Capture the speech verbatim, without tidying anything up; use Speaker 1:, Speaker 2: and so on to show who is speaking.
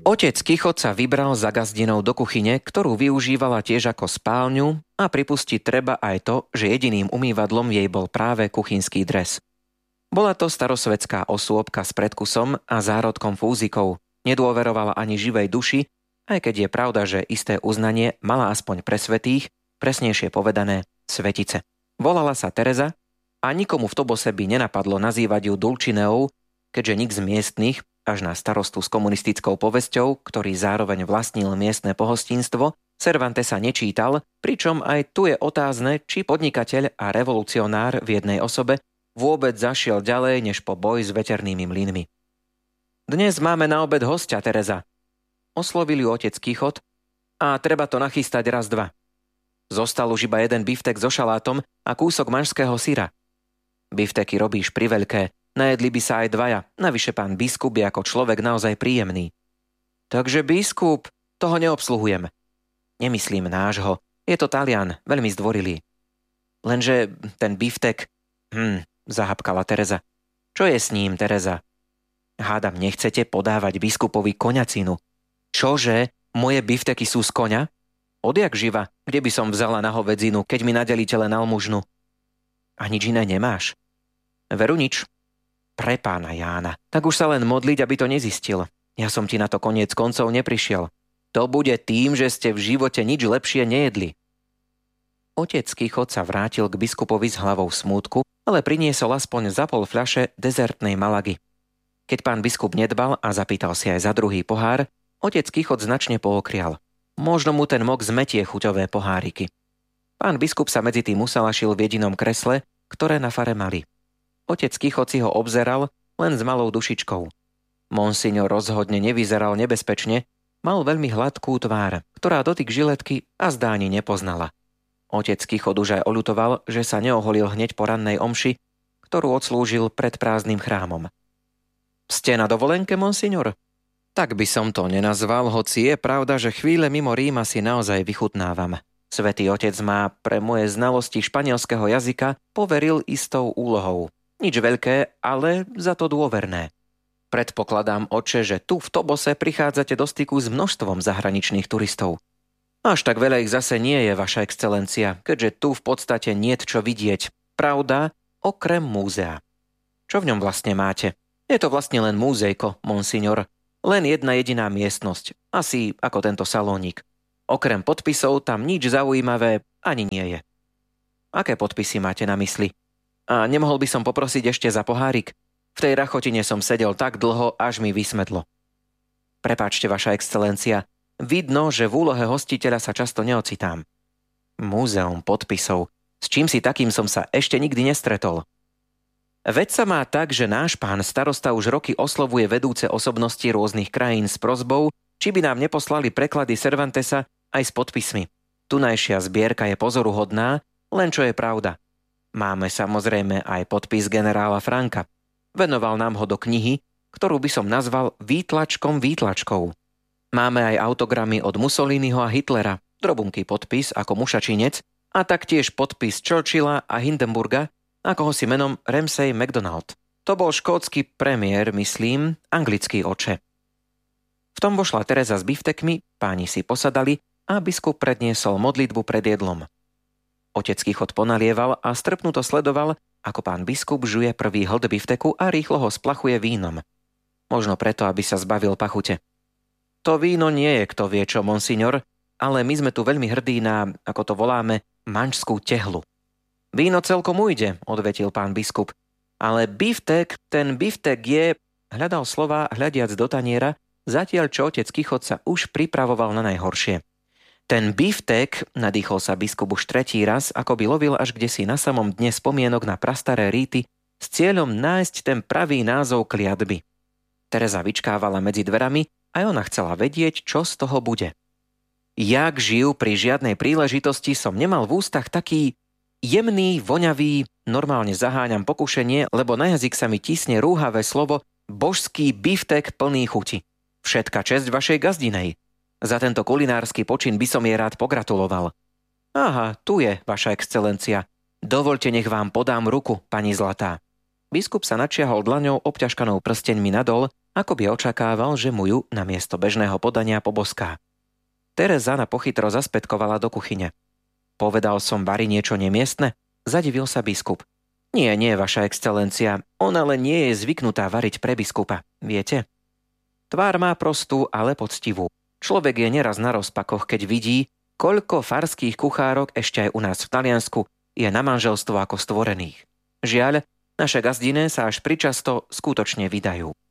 Speaker 1: Otec Kichot sa vybral za gazdinou do kuchyne, ktorú využívala tiež ako spálňu, a pripustiť treba aj to, že jediným umývadlom jej bol práve kuchynský dres. Bola to starosvetská osôbka s predkusom a zárodkom fúzikov, nedôverovala ani živej duši, aj keď je pravda, že isté uznanie mala aspoň pre svätých, presnejšie povedané svetice. Volala sa Tereza a nikomu v Tobose by nenapadlo nazývať ju Dulcineou, keďže nik z miestnych, až na starostu s komunistickou povesťou, ktorý zároveň vlastnil miestne pohostinstvo, Cervantesa nečítal, pričom aj tu je otázne, či podnikateľ a revolucionár v jednej osobe vôbec zašiel ďalej než po boj s veternými mlynmi. Dnes máme na obed hostia, Tereza. Oslovil ju otec Kichot a treba to nachystať raz dva. Zostal už iba jeden biftek so šalátom a kúsok manžského syra. Bifteky robíš priveľké, najedli by sa aj dvaja, navyše pán biskup je ako človek naozaj príjemný. Takže biskup, toho neobsluhujem. Nemyslím nášho, je to Talian, veľmi zdvorilý. Lenže ten biftek, hm, zahapkala Tereza. Čo je s ním, Tereza? Hádam, nechcete podávať biskupovi koňacinu. Čože? Moje bifteky sú z koňa? Odjak živa, kde by som vzala na hovedzinu, keď mi nadelíte len almužnu? A nič iné nemáš? Veru nič. Pre pána Jána, tak už sa len modliť, aby to nezistil. Ja som ti na to koniec koncov neprišiel. To bude tým, že ste v živote nič lepšie nejedli. Otec Kichot sa vrátil k biskupovi s hlavou smútku, ale priniesol aspoň za pol fľaše dezertnej Malagy. Keď pán biskup nedbal a zapýtal si aj za druhý pohár, otec Kichot značne pookrial. Možno mu ten mok zmetie chuťové poháriky. Pán biskup sa medzi tým usalašil v jedinom kresle, ktoré na fare mali. Otec Kichot si ho obzeral len s malou dušičkou. Monsignor rozhodne nevyzeral nebezpečne, mal veľmi hladkú tvár, ktorá dotyk žiletky a zdáni nepoznala. Otec Kichot už aj oľutoval, že sa neoholil hneď po rannej omši, ktorú odslúžil pred prázdnym chrámom. Ste na dovolenke, monsignor? Tak by som to nenazval, hoci je pravda, že chvíle mimo Ríma si naozaj vychutnávam. Svätý otec ma pre moje znalosti španielského jazyka poveril istou úlohou. Nič veľké, ale za to dôverné. Predpokladám, oče, že tu v Tobose prichádzate do styku s množstvom zahraničných turistov. Až tak veľa ich zase nie je, vaša excelencia, keďže tu v podstate niet čo vidieť. Pravda, okrem múzea. Čo v ňom vlastne máte? Je to vlastne len múzejko, monsignor. Len jedna jediná miestnosť, asi ako tento salónik. Okrem podpisov tam nič zaujímavé ani nie je. Aké podpisy máte na mysli? A nemohol by som poprosiť ešte za pohárik? V tej rachotine som sedel tak dlho, až mi vysmetlo. Prepáčte, vaša excelencia, vidno, že v úlohe hostiteľa sa často neocitám. Múzeum podpisov. S čím si takým som sa ešte nikdy nestretol. Veď sa má tak, že náš pán starosta už roky oslovuje vedúce osobnosti rôznych krajín s prosbou, či by nám neposlali preklady Cervantesa aj s podpismi. Tunajšia zbierka je pozoruhodná, len čo je pravda. Máme samozrejme aj podpis generála Franka. Venoval nám ho do knihy, ktorú by som nazval Výtlačkom výtlačkou. Máme aj autogramy od Mussoliniho a Hitlera, drobunký podpis ako mušačinec a taktiež podpis Churchilla a Hindenburga, ako ho si menom Ramsay MacDonald. To bol škótsky premiér, myslím, anglický oče. V tom vošla Tereza s biftekmi, páni si posadali a biskup predniesol modlitbu pred jedlom. Otec Kichot ponalieval a strpnuto sledoval, ako pán biskup žuje prvý hld bifteku a rýchlo ho splachuje vínom. Možno preto, aby sa zbavil pachute. To víno nie je kto vie čo, monsignor, ale my sme tu veľmi hrdí na, ako to voláme, manžskú tehlu. Víno celkom ujde, odvetil pán biskup. Ale biftek, ten biftek je, hľadal slova hľadiac do taniera, zatiaľ čo otec Kichot sa už pripravoval na najhoršie. Ten biftek, nadýchol sa biskup už tretí raz, ako by lovil až kdesi na samom dne spomienok na prastaré rýty s cieľom nájsť ten pravý názov kliatby. Tereza vyčkávala medzi dverami a ona chcela vedieť, čo z toho bude. Jak žijú, pri žiadnej príležitosti som nemal v ústach taký jemný, voňavý, normálne zaháňam pokušenie, lebo na jazyk sa mi tisne rúhavé slovo božský biftek plný chuti. Všetka česť vašej gazdinej. Za tento kulinársky počin by som jej rád pogratuloval. Aha, tu je, vaša excelencia. Dovoľte, nech vám podám ruku, pani Zlatá. Biskup sa načiahol dlaňou obťažkanou prsteňmi nadol ako by očakával, že mu ju namiesto bežného podania poboská. Tereza na pochytro zaspätkovala do kuchyne. Povedal som Bari niečo nemiestne? Zadivil sa biskup. Nie, nie, vaša excelencia, ona len nie je zvyknutá variť pre biskupa, viete? Tvár má prostú, ale poctivú. Človek je neraz na rozpakoch, keď vidí, koľko farských kuchárok ešte aj u nás v Taliansku je na manželstvo ako stvorených. Žiaľ, naše gazdine sa až pričasto skutočne vydajú.